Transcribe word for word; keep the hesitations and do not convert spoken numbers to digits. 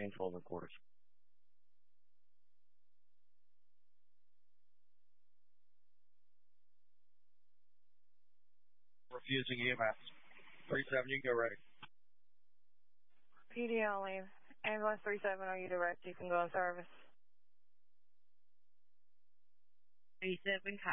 painful recorders. Refusing E M S. three seven, you can go ready. P D only. Ambulance three seven, are you direct? You can go in service. three seven,